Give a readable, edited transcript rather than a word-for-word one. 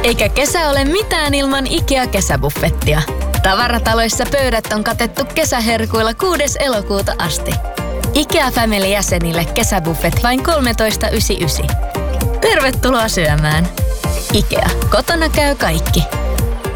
Eikä kesä ole mitään ilman IKEA-kesäbuffettia. Tavarataloissa pöydät on katettu kesäherkuilla 6. elokuuta asti. IKEA Family-jäsenille kesäbuffet vain 13,99. Tervetuloa syömään. IKEA. Kotona käy kaikki.